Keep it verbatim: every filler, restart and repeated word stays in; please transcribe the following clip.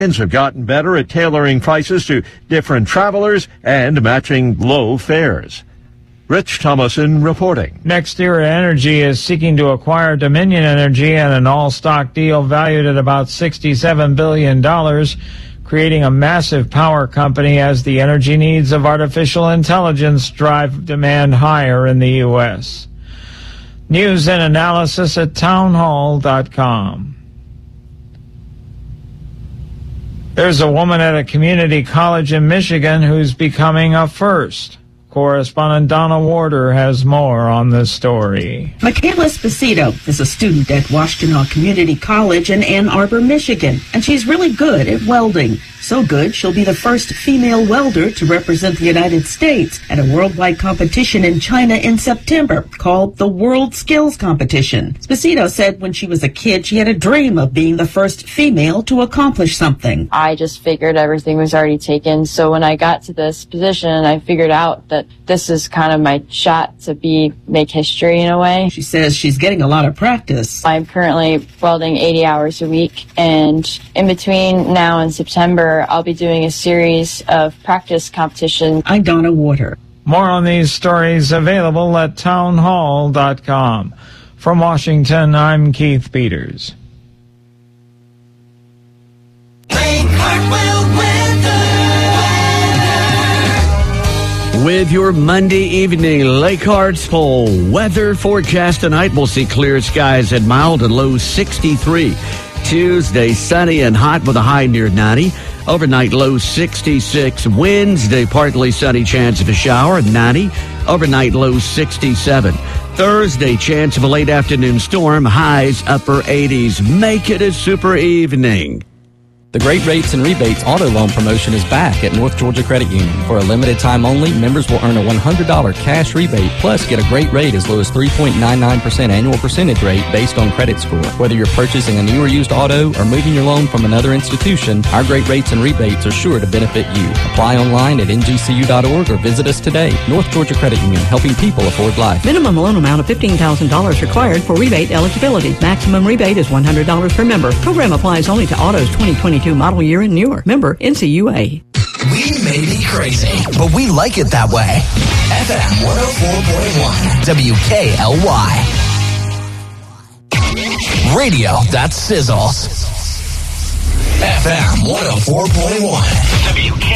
have gotten better at tailoring prices to different travelers and matching low fares. Rich Thomason reporting. NextEra Energy is seeking to acquire Dominion Energy in an all-stock deal valued at about sixty-seven billion dollars, creating a massive power company as the energy needs of artificial intelligence drive demand higher in the U S. News and analysis at townhall dot com. There's a woman at a community college in Michigan who's becoming a first. Correspondent Donna Warder has more on this story. Michaela Esposito is a student at Washtenaw Community College in Ann Arbor, Michigan, and she's really good at welding. So good, she'll be the first female welder to represent the United States at a worldwide competition in China in September called the World Skills Competition. Esposito said when she was a kid, she had a dream of being the first female to accomplish something. I just figured everything was already taken. So when I got to this position, I figured out that this is kind of my shot to be make history in a way. She says she's getting a lot of practice. I'm currently welding eighty hours a week, and in between now and September, I'll be doing a series of practice competitions. I'm Donna Warder. More on these stories available at townhall dot com. From Washington, I'm Keith Peters. With your Monday evening Lake Hartsville weather forecast tonight, we'll see clear skies at mild and low sixty-three. Tuesday, sunny and hot with a high near ninety. Overnight, low sixty-six. Wednesday, partly sunny, chance of a shower, ninety. Overnight, low sixty-seven. Thursday, chance of a late afternoon storm, highs upper eighties. Make it a super evening. The Great Rates and Rebates auto loan promotion is back at North Georgia Credit Union. For a limited time only, members will earn a one hundred dollars cash rebate, plus get a great rate as low as three point nine nine percent annual percentage rate based on credit score. Whether you're purchasing a new or used auto or moving your loan from another institution, our Great Rates and Rebates are sure to benefit you. Apply online at N G C U dot org or visit us today. North Georgia Credit Union, helping people afford life. Minimum loan amount of fifteen thousand dollars required for rebate eligibility. Maximum rebate is one hundred dollars per member. Program applies only to autos twenty twenty-two model year and newer. Member N C U A. We may be crazy, but we like it that way. F M one oh four point one W K L Y. Radio that sizzles. F M one oh four point one W K